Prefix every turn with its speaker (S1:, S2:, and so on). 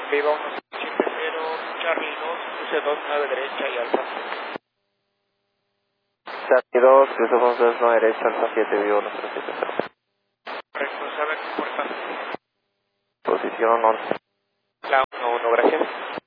S1: Viva 170, Charlie 2, cruce 29 derecha y alfa 7.
S2: Charlie 2, cruce 29 derecha, alfa 7, Viva 170.
S1: Correcto, sabe comportar.
S2: Posición 11.
S1: La 1-1, gracias.